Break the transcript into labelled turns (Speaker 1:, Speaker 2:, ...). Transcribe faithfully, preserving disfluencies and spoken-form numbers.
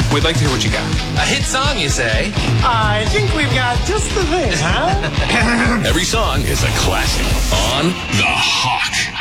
Speaker 1: We'd like to hear what you got.
Speaker 2: A hit song, you say?
Speaker 3: I think we've got just the thing, huh?
Speaker 4: Every song is a classic on The Hawk.